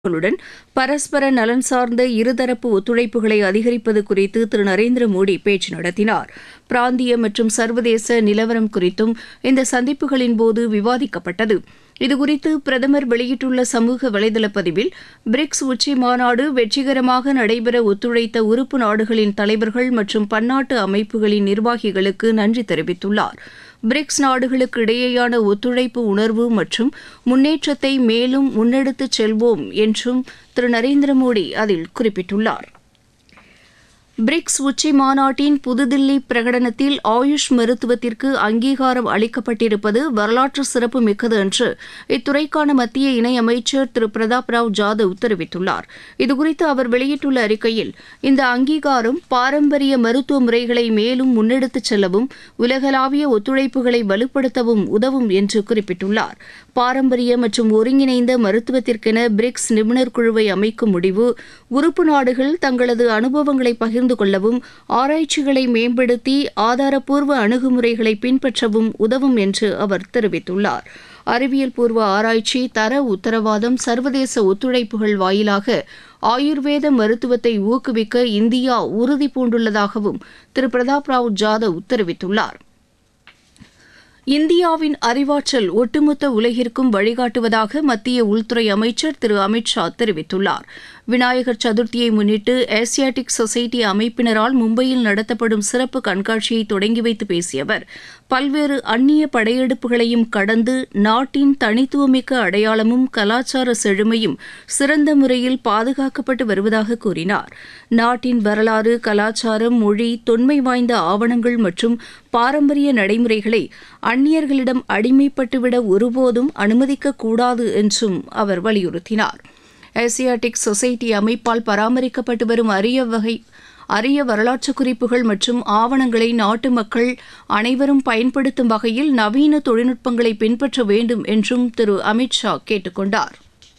களுடன் பரஸ்பர நலன் சார்ந்த இருதரப்பு ஒத்துழைப்புகளை அதிகரிப்பது குறித்து திரு நரேந்திர மோடி பேச்சு நடத்தினார். பிராந்திய மற்றும் சர்வதேச நிலவரம் குறித்தும் இந்த சந்திப்புகளின்போது விவாதிக்கப்பட்டது. இதுகுறித்து பிரதமர் வெளியிட்டுள்ள சமூக வலைதள பதிவில், பிரிக்ஸ் உச்சி மாநாடு வெற்றிகரமாக நடைபெற ஒத்துழைத்த உறுப்பு நாடுகளின் தலைவர்கள் மற்றும் பன்னாட்டு அமைப்புகளின் நிர்வாகிகளுக்கு நன்றி தெரிவித்துள்ளார். பிரிக்ஸ் நாடுகளுக்கு இடையேயான ஒத்துழைப்பு உணர்வு மற்றும் முன்னேற்றத்தை மேலும் முன்னெடுத்துச் செல்வோம் என்றும் திரு நரேந்திர மோடி அதில் குறிப்பிட்டுள்ளார். பிரிக்ஸ் உச்சி மாநாட்டின் புதுதில்லி பிரகடனத்தில் ஆயுஷ் மருத்துவத்திற்கு அங்கீகாரம் அளிக்கப்பட்டிருப்பது வரலாற்று சிறப்பு மிக்கது என்று இத்துறைக்கான மத்திய இணையமைச்சர் திரு பிரதாப் ராவ் ஜாதவ் தெரிவித்துள்ளார். இதுகுறித்து அவர் வெளியிட்டுள்ள அறிக்கையில், இந்த அங்கீகாரம் பாரம்பரிய மருத்துவ முறைகளை மேலும் முன்னெடுத்துச் செல்லவும் உலகளாவிய ஒத்துழைப்புகளை வலுப்படுத்தவும் உதவும் என்று குறிப்பிட்டுள்ளார். பாரம்பரிய மற்றும் ஒருங்கிணைந்த மருத்துவத்திற்கென பிரிக்ஸ் நிபுணர் குழுவை அமைக்கும் முடிவு உறுப்பு நாடுகள் தங்களது அனுபவங்களை பகிர்ந்து கொள்ளவும் ஆராய்ச்சிகளை மேம்படுத்தி ஆதாரப்பூர்வ அணுகுமுறைகளை பின்பற்றவும் உதவும் என்று அவர் தெரிவித்துள்ளார். அறிவியல் பூர்வ ஆராய்ச்சி, தர உத்தரவாதம், சர்வதேச ஒத்துழைப்புகள் வாயிலாக ஆயுர்வேத மருத்துவத்தை ஊக்குவிக்க இந்தியா உறுதி பூண்டுள்ளதாகவும் திரு பிரதாப் ராவ் ஜாதவ் தெரிவித்துள்ளார். இந்தியாவின் அறிவாற்றல் ஒட்டுமொத்த உலகிற்கும் வழிகாட்டுவதாக மத்திய உள்துறை அமைச்சர் திரு அமித் ஷா தெரிவித்துள்ளார். விநாயகர் சதுர்த்தியை முன்னிட்டு ஏசியாட்டிக் சொசைட்டி அமைப்பினரால் மும்பையில் நடத்தப்படும் சிறப்பு கண்காட்சியை தொடங்கி வைத்து பேசிய அவர், பல்வேறு அந்நிய படையெடுப்புகளையும் கடந்து நாட்டின் தனித்துவமிக்க அடையாளமும் கலாச்சார செழுமையும் சிறந்த முறையில் பாதுகாக்கப்பட்டு வருவதாக கூறினார். நாட்டின் வரலாறு, கலாச்சாரம், மொழி, தொன்மை வாய்ந்த ஆவணங்கள் மற்றும் பாரம்பரிய நடைமுறைகளை அந்நியர்களிடம் அடிமைப்பட்டுவிட ஒருபோதும் அனுமதிக்கக்கூடாது என்றும் அவர் வலியுறுத்தினார். ஏசியாட்டிக் சொசைட்டி அமைப்பால் பராமரிக்கப்பட்டு வரும் அரிய வரலாற்று குறிப்புகள் மற்றும் ஆவணங்களை நாட்டு மக்கள் அனைவரும் பயன்படுத்தும் வகையில் நவீன தொழில்நுட்பங்களை பின்பற்ற வேண்டும் என்றும் திரு அமித் ஷா கேட்டுக் கொண்டார்.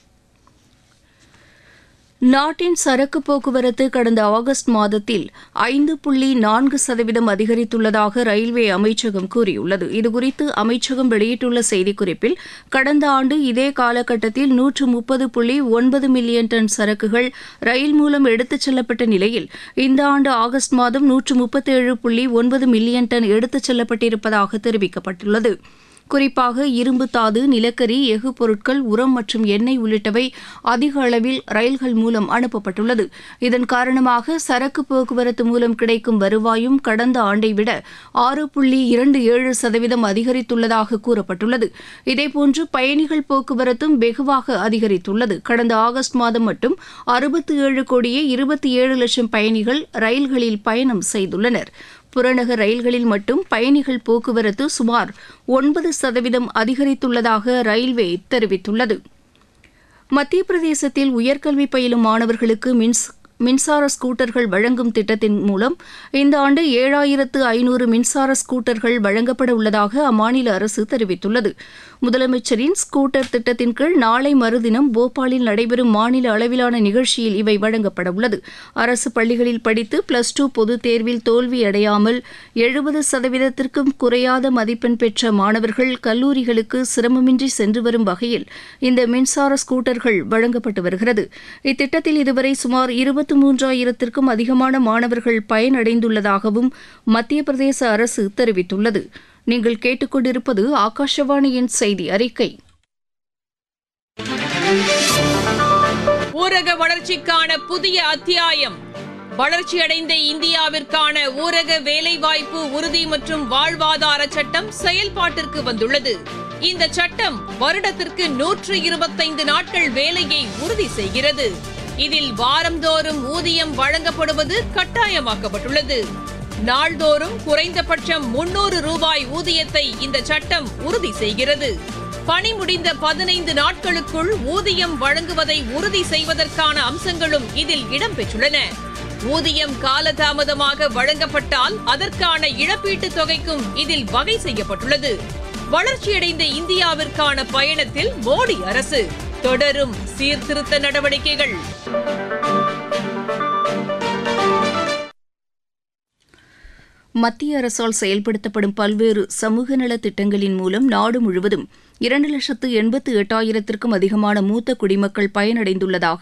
நாட்டின் சரக்கு போக்குவரத்து கடந்த ஆகஸ்ட் மாதத்தில் 5.4% அதிகரித்துள்ளதாக ரயில்வே அமைச்சகம் கூறியுள்ளது. இதுகுறித்து அமைச்சகம் வெளியிட்டுள்ள செய்திக்குறிப்பில், கடந்த ஆண்டு இதே காலகட்டத்தில் 130.9 மில்லியன் டன் சரக்குகள் ரயில் மூலம் எடுத்துச் செல்லப்பட்ட நிலையில் இந்த ஆண்டு ஆகஸ்ட் மாதம் 137.9 மில்லியன் டன் எடுத்துச் செல்லப்பட்டிருப்பதாக தெரிவிக்கப்பட்டுள்ளது. குறிப்பாக இரும்பு தாது, நிலக்கரி, எஃகு பொருட்கள், உரம் மற்றும் எண்ணெய் உள்ளிட்டவை அதிக அளவில் ரயில்கள் மூலம் அனுப்பப்பட்டுள்ளது. இதன் காரணமாக சரக்கு போக்குவரத்து மூலம் கிடைக்கும் வருவாயும் கடந்த ஆண்டை விட 6.27% அதிகரித்துள்ளதாக கூறப்பட்டுள்ளது. இதேபோன்று பயணிகள் போக்குவரத்தும் வெகுவாக அதிகரித்துள்ளது. கடந்த ஆகஸ்ட் மாதம் மட்டும் 67,27,00,000 பயணிகள் ரயில்களில் பயணம் செய்துள்ளனர். புறநகர் ரயில்களில் மட்டும் பயணிகள் போக்குவரத்து சுமார் 9% அதிகரித்துள்ளதாக ரயில்வே தெரிவித்துள்ளது. மத்திய பிரதேசத்தில் உயர்கல்வி பயிலும் மாணவர்களுக்கு மின்சார ஸ்கூட்டர்கள் வழங்கும் திட்டத்தின் மூலம் இந்த ஆண்டு 7,500 மின்சார ஸ்கூட்டர்கள் வழங்கப்பட உள்ளதாக அம்மாநில அரசு தெரிவித்துள்ளது. முதலமைச்சரின் ஸ்கூட்டர் திட்டத்தின் கீழ் நாளை மறுதினம் போபாலில் நடைபெறும் மாநில அளவிலான நிகழ்ச்சியில் இவை வழங்கப்பட உள்ளது. அரசு பள்ளிகளில் படித்து +2 பொதுத் தேர்வில் தோல்வியடையாமல் 70%க்கும் குறையாத மதிப்பெண் பெற்ற மாணவர்கள் கல்லூரிகளுக்கு சிரமமின்றி சென்று வரும் வகையில் இந்த மின்சார ஸ்கூட்டர்கள் வழங்கப்பட்டு வருகிறது. இத்திட்டத்தில் இதுவரை சுமார் 23,000க்கும் அதிகமான மாணவர்கள் பயனடைந்துள்ளதாகவும் மத்திய பிரதேச அரசு தெரிவித்துள்ளது. நீங்கள் கேட்டுக்கொண்டிருப்பது ஆகாஷவாணியின் செய்தி அறிக்கை. ஊரக வளர்ச்சிக்கான புதிய அத்தியாயம். வளர்ச்சியடைந்த இந்தியாவிற்கான ஊரக வேலைவாய்ப்பு உறுதி மற்றும் வாழ்வாதார சட்டம் செயல்பாட்டிற்கு வந்துள்ளது. இந்த சட்டம் வருடத்திற்கு 125 நாட்கள் வேலையை உறுதி செய்கிறது. இதில் வாரந்தோறும் ஊதியம் வழங்கப்படுவது கட்டாயமாக்கப்பட்டுள்ளது. நாள்தோறும் குறைந்தபட்சம் 300 ரூபாய் ஊதியத்தை இந்த சட்டம் உறுதி செய்கிறது. பணி முடிந்த 15 நாட்களுக்குள் ஊதியம் வழங்குவதை உறுதி செய்வதற்கான அம்சங்களும் இதில் இடம்பெற்றுள்ளன. ஊதியம் காலதாமதமாக வழங்கப்பட்டால் அதற்கான இழப்பீட்டுத் தொகைக்கும் இதில் வகை செய்யப்பட்டுள்ளது. வளர்ச்சியடைந்த இந்தியாவிற்கான பயணத்தில் மோடி அரசு தொடரும் சீர்திருத்த நடவடிக்கைகள். மத்திய அரசால் செயல்படுத்தப்படும் பல்வேறு சமூக நலத் திட்டங்களின் மூலம் நாடு முழுவதும் 2,88,000க்கும் அதிகமான மூத்த குடிமக்கள் பயனடைந்துள்ளதாக